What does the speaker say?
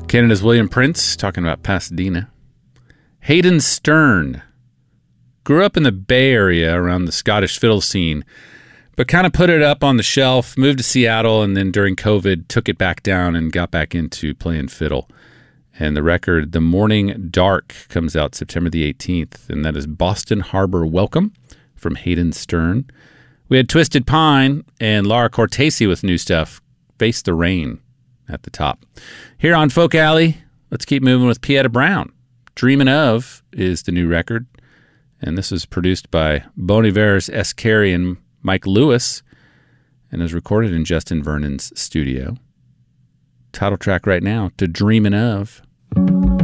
Canada's William Prince, talking about Pasadena. Hayden Stern grew up in the Bay Area around the Scottish fiddle scene, but kind of put it up on the shelf, moved to Seattle, and then during COVID took it back down and got back into playing fiddle. And the record, The Morning Dark, comes out September the 18th, and that is Boston Harbor Welcome from Hayden Stern. We had Twisted Pine and Laura Cortese with new stuff, Face the Rain at the top. Here on Folk Alley, let's keep moving with Pieta Brown. Dreamin' Of is the new record, and this is produced by Bon Iver's S. Carey and Mike Lewis, and is recorded in Justin Vernon's studio. Title track right now, To Dreamin' Of.